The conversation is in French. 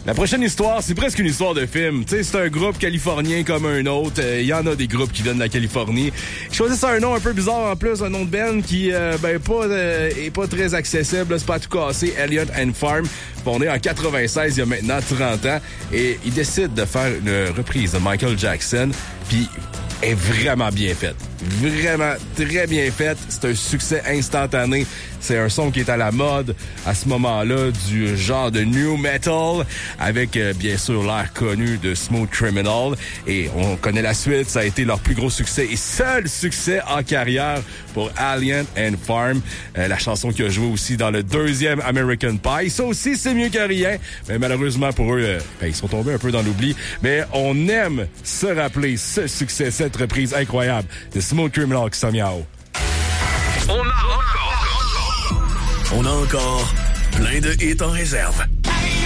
La prochaine histoire, c'est presque une histoire de film. Tu sais, c'est un groupe californien comme un autre. Il y en a des groupes qui viennent de la Californie. Je choisis un nom un peu bizarre en plus, un nom de band qui est pas très accessible. Là, c'est pas à tout casser. Elliott and Farm, fondé en 96, il y a maintenant 30 ans. Et ils décident de faire une reprise de Michael Jackson. Puis est vraiment bien faite. Vraiment très bien faite. C'est un succès instantané. C'est un son qui est à la mode à ce moment-là du genre de new metal avec bien sûr l'air connu de Smooth Criminal. Et on connaît la suite. Ça a été leur plus gros succès et seul succès en carrière pour Elliott and Farm. La chanson qui a joué aussi dans le deuxième American Pie. Ça aussi, c'est mieux que rien. Mais malheureusement pour eux, ils sont tombés un peu dans l'oubli. Mais on aime se rappeler ce succès, cette reprise incroyable de Smooth Criminal qui s'en vient en haut. On a encore plein de hits en réserve.